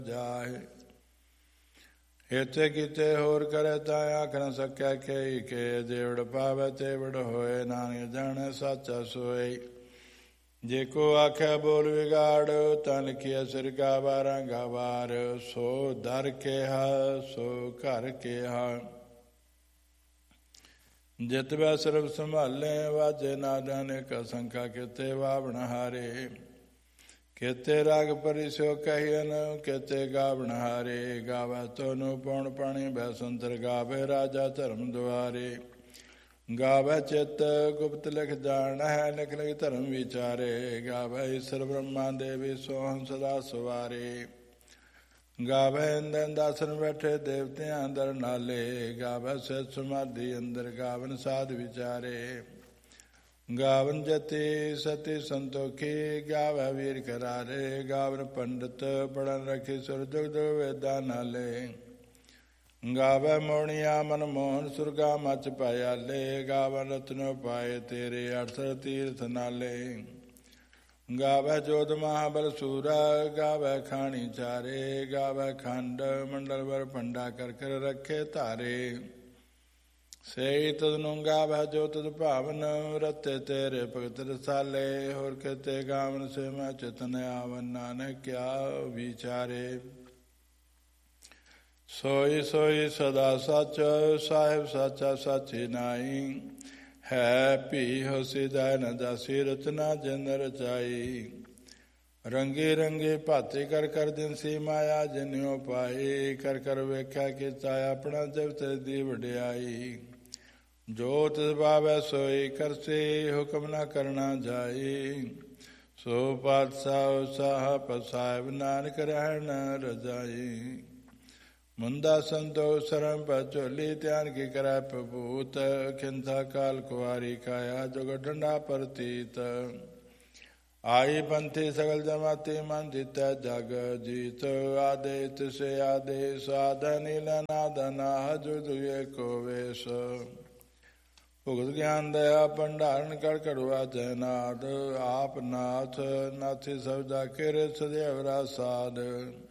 ਜਾਏ। ਇੱਥੇ ਕੀਤੇ ਹੋਰ ਕਰੇ ਤਾਂ ਆਖ ਨ ਸਕੈ ਕਈ ਕੇ। ਜੇਵੜ ਪਾਵੈ ਤੇਵੜ ਹੋਏ, ਨਾਨਕ ਜਾਣੈ ਸਾਚਾ ਸੋਏ। ਜੇ ਕੋ ਆਖੈ ਬੋਲ ਵਿਗਾੜ, ਤਾਂ ਲਿਖਿਆ ਸਿਰ ਗਾਵਾਰਾ ਗਾਵਾਰ। ਸੋ ਦਰ ਕਿਹਾ ਸੋ ਘਰ ਕਿਹਾ, ਜਿਤ ਬੈ ਸਰਬ ਸੰਭਾਲੇ। ਵਾਜੇ ਨਾਦਾਂ ਅਨੇਕ ਅਸੰਖਾ, ਕਿਤੇ ਵਾਵਣ ਹਾਰੇ। ਕਿਤੇ ਰਾਗ ਪਰਿ ਸਿਓ ਕਹੀਨ, ਕਿਤੇ ਗਾਵਣ ਹਾਰੇ। ਗਾਵੈ ਤੋਨੂੰ ਪੌਣ ਪਾਣੀ ਬੈ ਸੰਤਰ, ਗਾਵੇ ਰਾਜਾ ਧਰਮ ਦੁਆਰੇ। ਗਾਵੈ ਚਿਤ ਗੁਪਤ ਲਿਖ ਜਾਣੈ, ਲਿਖ ਲਿਖ ਧਰਮ ਵਿਚਾਰੇ। ਗਾਵੈ ਈਸਰ ਬ੍ਰਹਮਾ ਦੇਵੀ, ਸੋਹੰ ਸਦਾ ਸਵਾਰੇ। ਗਾਵੈ ਇੰਦਰ ਦਾਸਨ ਬੈਠੇ, ਦੇਵਤਿਆਂ ਅੰਦਰ ਨਾਲੇ। ਗਾਵੈ ਸਿਧ ਸਮਾਧੀ ਅੰਦਰ, ਗਾਵਨ ਸਾਧ ਵਿਚਾਰੇ। ਗਾਵਨ ਜਤੀ ਸਤੀ ਸੰਤੋਖੀ, ਗਾਵੈ ਵੀਰ ਕਰਾਰੇ। ਗਾਵਨ ਪੰਡਤ ਪੜਨ ਰਖੀ, ਸੁਰ ਜੁਗਤ ਵੇਦਾਂ ਨਾਲੇ। ਗਾਵੈ ਮੋਹਣੀਆ ਮਨ ਮੋਹਨ, ਸੁਰਗਾ ਮਚ ਪਾਇਆਲੇ। ਗਾਵੈ ਰਤਨੋ ਪਾਏ ਤੇਰੇ, ਅਠਸਰ ਤੀਰਥ ਨਾਲੇ। ਗਾਵੈ ਜੋਧ ਮਹਾਬਲ ਸੂਰਾ, ਗਾਵੈ ਖਾਣੀ ਚਾਰੇ। ਗਾਵੈ ਖੰਡ ਮੰਡਲ ਵਰ ਭੰਡਾ, ਕਰ ਕਰ ਰੱਖੇ ਧਾਰੇ। ਸੇਈ ਤਦਨੁ ਗਾਵੈ ਜੋ ਤਦ ਭਾਵਨ, ਰਤੇ ਤੇਰੇ ਭਗਤ ਰਸਾਲੇ। ਹੋਰ ਕਿਤੇ ਗਾਵਨ ਸੇ ਮੈਂ ਚਿਤਨ ਆਵਨ, ਨਾਨਕ ਕਿਆ ਵਿਚਾਰੇ। ਸੋਈ ਸੋਈ ਸਦਾ ਸੱਚ, ਸਾਹਿਬ ਸਾਚਾ ਸਾਚੀ ਨਾਈ। ਹੈ ਭੀ ਹੋਸੀ ਦਾਇ ਨ ਜਾਸੀ, ਰਚਨਾ ਜਿਨ ਰਚਾਈ। ਰੰਗੀ ਰੰਗੀ ਭਾਤੀ ਕਰ ਕਰ ਦਿਨਸੀ, ਮਾਇਆ ਜਿਨਿਉ ਪਾਈ। ਕਰ ਕਰ ਵੇਖਿਆ ਕੀਤਾ, ਆਪਣਾ ਜਗਤ ਦੀ ਵਡਿਆਈ। ਜੋ ਤਿਸ ਭਾਵੈ ਸੋਈ ਕਰਸੀ, ਹੁਕਮ ਨ ਕਰਨਾ ਜਾਈ। ਸੋ ਪਾਤਸ਼ਾਹ ਸਾਹਿਬ ਸਾਹਿਬ, ਨਾਨਕ ਰਹਿਣ ਰਜਾਈ। ਮੁੰਦਾ ਸੰਤੋਖ ਸਰਮ ਪਰ ਝੋਲੀ, ਧਿਆਨ ਕੀ ਕਰੈ ਪ੍ਰਭੂਤ। ਖਿੰਥਾ ਕਾਲ ਕੁਆਰੀ, ਕਾਇਆ ਜੁਗ ਡੰਡਾ ਪ੍ਰਤੀਤ। ਆਈ ਪੰਥੀ ਸਗਲ ਜਮਾਤੀ, ਮਨ ਦਿੱਤਾ ਜਗ ਜੀਤ। ਆਦੇ ਤਿਸੇ ਆਦੇ ਸਾਧ, ਨੀਲ ਨਾਦ ਨਾਹ, ਜੁਗ ਜੁਗ ਏਕੋ ਵੇਸ। ਭੁਗਤ ਗਿਆਨ ਦਇਆ ਭੰਡਾਰਨ, ਕਰ ਕੜਵਾ ਜੈ ਨਾਦ। ਆਪ ਨਾਥ ਨਾਥੀ ਸਬਦਾ, ਕਿਰਤ ਸਦੈਵ ਰਾ ਸਾਧ।